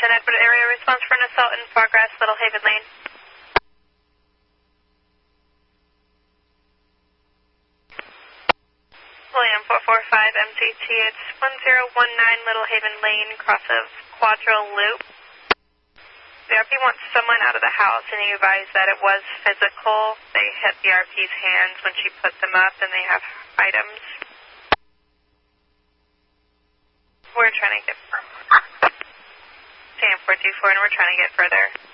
Washington Edward area response for an assault in progress, Little Haven Lane. William 445 MCT, it's 1019 Little Haven Lane, cross of Quadro Loop. The RP wants someone out of the house, and he advised that it was physical. They hit the RP's hands when she put them up, and they have items. We're trying to get... Sam 424, and we're trying to get further.